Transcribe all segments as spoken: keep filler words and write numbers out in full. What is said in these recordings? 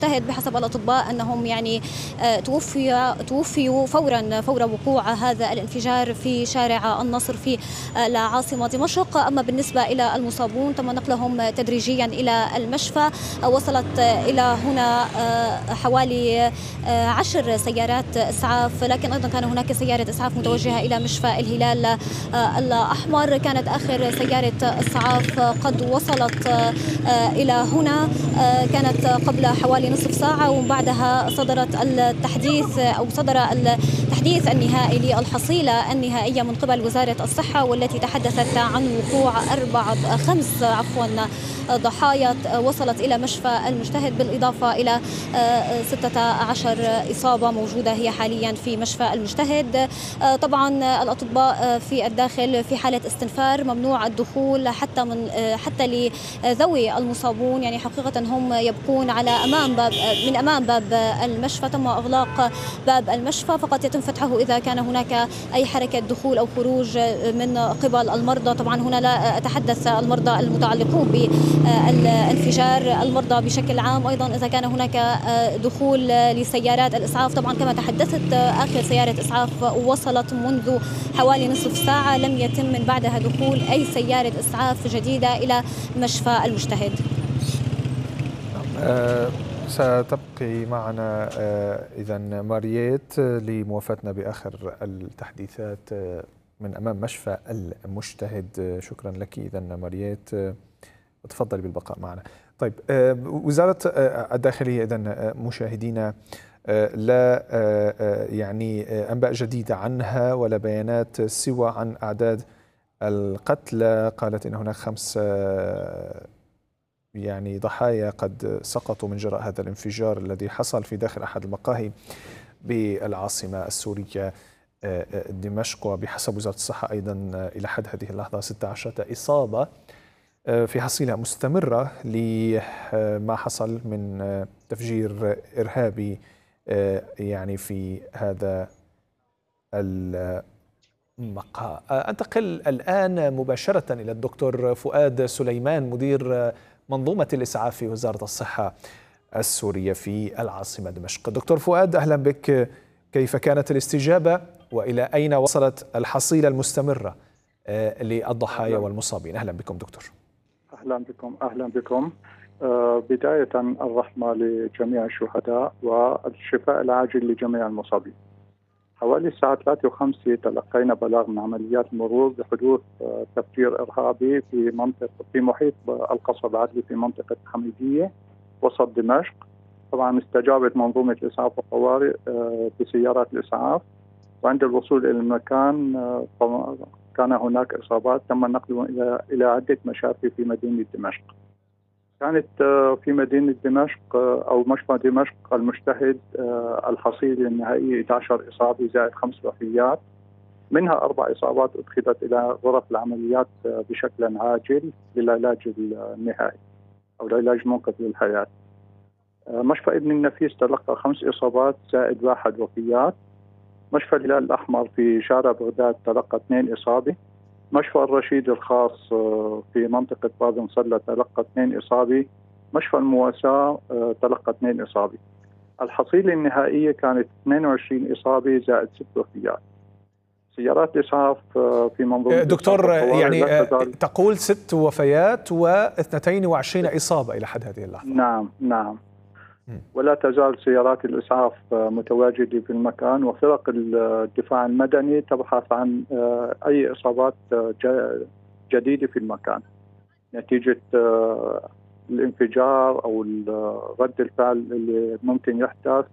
المجتهد بحسب الأطباء أنهم يعني توفي توفيوا فورا فور وقوع هذا الانفجار في شارع النصر في العاصمة دمشق. أما بالنسبة إلى المصابون تم نقلهم تدريجيا إلى المشفى. وصلت إلى هنا حوالي عشر سيارات إسعاف، لكن أيضا كان هناك سيارة إسعاف متوجهة إلى مشفى الهلال الأحمر. كانت آخر سيارة إسعاف قد وصلت إلى هنا كانت قبل حوالي نصف ساعة، وبعدها صدرت التحديث أو صدر التحديث النهائي للحصيلة النهائية من قبل وزارة الصحة، والتي تحدثت عن وقوع أربعة خمس عفوا ضحايا وصلت إلى مشفى المجتهد، بالإضافة إلى ستة عشر إصابة موجودة هي حاليا في مشفى المجتهد. طبعا الأطباء في الداخل في حالة استنفار، ممنوع الدخول حتى من حتى لذوي المصابون، يعني حقيقة هم يبقون على أمام باب من أمام باب المشفى. تم إغلاق باب المشفى، فقط يتم فتحه إذا كان هناك أي حركة دخول أو خروج من قبل المرضى. طبعا هنا لا أتحدث المرضى المتعلقون بالانفجار، المرضى بشكل عام. أيضا إذا كان هناك دخول لسيارات الإسعاف، طبعا كما تحدثت آخر سيارة إسعاف وصلت منذ حوالي نصف ساعة، لم يتم من بعدها دخول أي سيارة إسعاف جديدة إلى مشفى المجتهد. أه ستبقي معنا أه إذا مارييت لموافاتنا بآخر التحديثات من أمام مشفى المجتهد. شكرا لك إذا مارييت، تفضلي بالبقاء معنا. طيب، أه وزارة الداخلية إذا مشاهدينا لا يعني أنباء جديدة عنها ولا بيانات سوى عن أعداد القتلى. قالت إن هناك خمس يعني ضحايا قد سقطوا من جراء هذا الانفجار الذي حصل في داخل أحد المقاهي بالعاصمة السورية دمشق. وبحسب وزارة الصحة أيضا إلى حد هذه اللحظة ستة عشر إصابة في حصيلة مستمرة لما حصل من تفجير إرهابي يعني في هذا المقهى. أنتقل الآن مباشرة إلى الدكتور فؤاد سليمان، مدير منظومة الإسعاف في وزارة الصحة السورية في العاصمة دمشق. دكتور فؤاد، أهلا بك. كيف كانت الاستجابة وإلى أين وصلت الحصيلة المستمرة للضحايا والمصابين؟ أهلا بكم دكتور. أهلا بكم أهلا بكم آه بداية الرحمة لجميع الشهداء والشفاء العاجل لجميع المصابين. حوالي الساعة ثلاثة وخمسة تلقينا بلاغ من عمليات المرور بحدوث آه تفجير إرهابي في منطقة في محيط القصر العدلي في منطقة حميدية وسط دمشق. طبعا استجابت منظومة الإسعاف والطوارئ آه بسيارات الإسعاف، وعند الوصول إلى المكان آه كان هناك إصابات تم نقلهم إلى إلى عدة مشافي في مدينة دمشق. كانت في مدينة دمشق أو مشفى دمشق المجتهد الحصيلة النهائية إحدى عشرة إصابة زائد خمس وفيات، منها أربع إصابات أدخلت إلى غرف العمليات بشكل عاجل للعلاج النهائي أو العلاج منقذ للحياة. مشفى ابن النفيس تلقى خمس إصابات زائد واحد وفيات. مشفى الهلال الأحمر في شارع بغداد تلقى اثنين إصابة. مشفى الرشيد الخاص في منطقة باب مصلى تلقى اثنين إصابة. مشفى المواساة تلقى اثنين إصابة. الحصيلة النهائية كانت اثنين وعشرين إصابة زائد ست وفيات. سيارات الإسعاف في منظومة دكتور يعني تقول ست وفيات واثنتين وعشرين إصابة إلى حد هذه اللحظة. نعم نعم ولا تزال سيارات الإسعاف متواجدة في المكان، وفرق الدفاع المدني تبحث عن أي إصابات جديدة في المكان نتيجة الانفجار أو رد الفعل اللي ممكن يحدث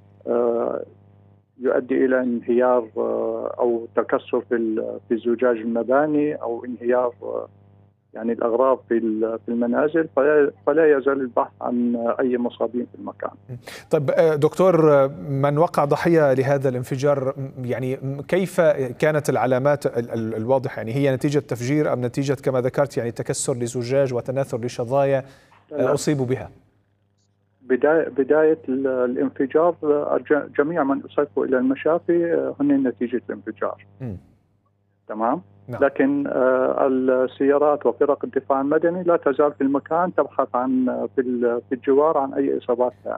يؤدي إلى انهيار أو تكسر في زجاج المباني أو انهيار يعني الأغراض في في المنازل، فلا يزال البحث عن أي مصابين في المكان. طيب دكتور، من وقع ضحية لهذا الانفجار يعني كيف كانت العلامات الواضحة؟ يعني هي نتيجة تفجير أم نتيجة كما ذكرت يعني تكسر لزجاج وتناثر لشظايا أصيبوا بها؟ بداية بداية الانفجار جميع من أصيبوا إلى المشافي هن نتيجة الانفجار. م. تمام؟ نعم. لكن السيارات وفرق الدفاع المدني لا تزال في المكان تبحث عن في الجوار عن أي إصابات ثانية.